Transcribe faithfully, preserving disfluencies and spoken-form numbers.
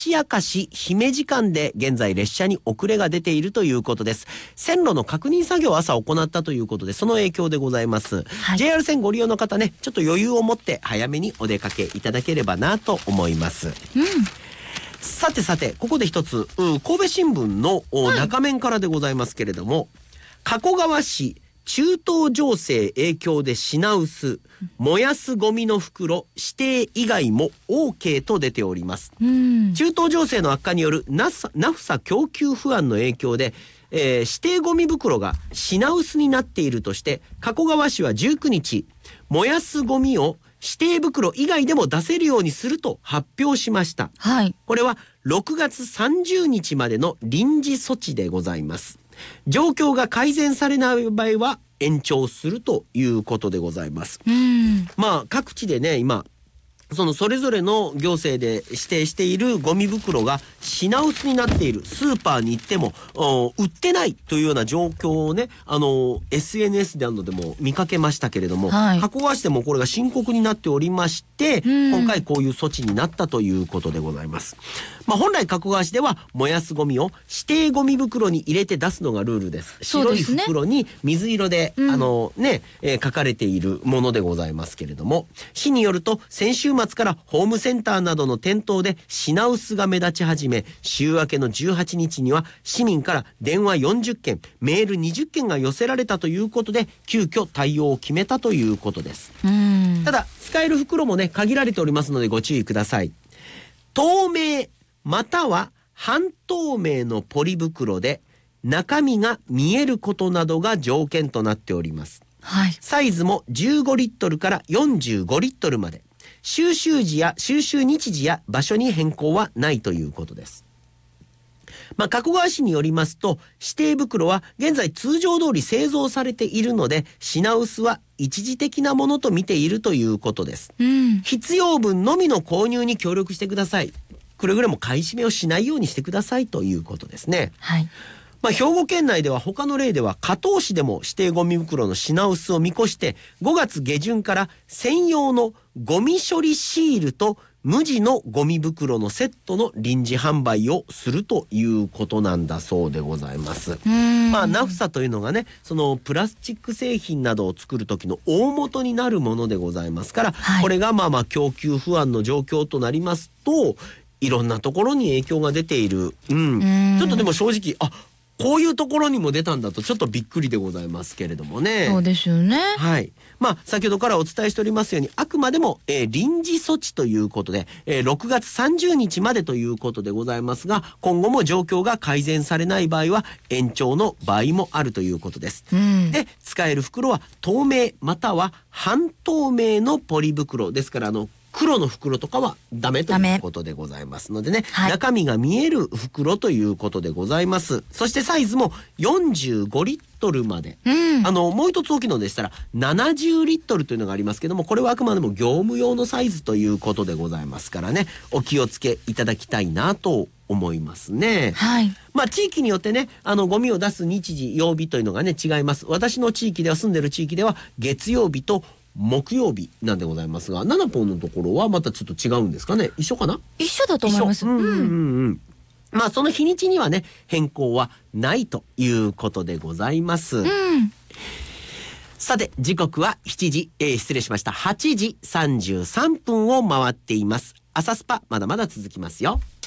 明石姫路間で現在列車に遅れが出ているということです。線路の確認作業を朝行ったということで、その影響でございます、はい、ジェイアール 線ご利用の方ね、ちょっと余裕を持って早めにお出かけいただければなと思います、うん。さてさて、ここで一つ、神戸新聞の中面からでございますけれども、はい、加古川市中東情勢影響で品薄、燃やすゴミの袋指定以外も オーケー と出ております、うん、中東情勢の悪化によるナフサ供給不安の影響で、えー、指定ゴミ袋が品薄になっているとして、加古川市はじゅうくにち、燃やすゴミを指定袋以外でも出せるようにすると発表しました、はい、これはろくがつさんじゅうにちまでの臨時措置でございます。状況が改善されない場合は延長するということでございます。うん、まあ各地でね、今そのそれぞれの行政で指定しているゴミ袋が品薄になっている、スーパーに行っても売ってないというような状況をね、あの エスエヌエス などでも見かけましたけれども、はい、加古川市でもこれが深刻になっておりまして、うん、今回こういう措置になったということでございます。まあ、本来加古川市では燃やすゴミを指定ゴミ袋に入れて出すのがルールです。白い袋に水色で、うん、あのね、えー、書かれているものでございますけれども、市によると先週末からホームセンターなどの店頭で品薄が目立ち始め、週明けのじゅうはちにちには市民から電話よんじゅっけん、メールにじゅっけんが寄せられたということで、急遽対応を決めたということです。うん、ただ使える袋もね、限られておりますのでご注意ください。透明または半透明のポリ袋で中身が見えることなどが条件となっております、はい、サイズもじゅうごリットルからよんじゅうごリットルまで、収集時や収集日時や場所に変更はないということです。まあ、加古川市によりますと、指定袋は現在通常通り製造されているので、品薄は一時的なものと見ているということです、うん、必要分のみの購入に協力してください。くれぐれも買い占めをしないようにしてくださいということですね。はい。まあ、兵庫県内では他の例では加東市でも指定ゴミ袋の品薄を見越してごがつげじゅんから専用のゴミ処理シールと無地のゴミ袋のセットの臨時販売をするということなんだそうでございます。まあナフサというのがね、そのプラスチック製品などを作る時の大元になるものでございますから、はい、これがまあまあ供給不安の状況となりますと、いろんなところに影響が出ている、うん、うんちょっとでも正直、あ、こういうところにも出たんだとちょっとびっくりでございますけれどもね。 そうですよね。 はい。まあ先ほどからお伝えしておりますように、あくまでも、えー、臨時措置ということで、えー、ろくがつさんじゅうにちまでということでございますが、今後も状況が改善されない場合は延長の場合もあるということです。うん、で、使える袋は透明または半透明のポリ袋ですから、あの黒の袋とかはダメということでございますのでね、はい、中身が見える袋ということでございます。そしてサイズもよんじゅうごリットルまで、うん、あのもう一つ大きいのでしたらななじゅうリットルというのがありますけども、これはあくまでも業務用のサイズということでございますからね、お気をつけいただきたいなと思いますね。はい。まあ地域によってね、あのゴミを出す日時曜日というのがね違います。私の地域では、住んでる地域では月曜日と木曜日なんでございますが、ナナポンのところはまたちょっと違うんですかね。一緒かな。 一緒だと思います。うんうんうん。 まあその日にちにはね変更はないということでございます。うん、さて時刻はしちじ、えー、失礼しましたはちじさんじゅうさんぷんを回っています。朝スパまだまだ続きますよ。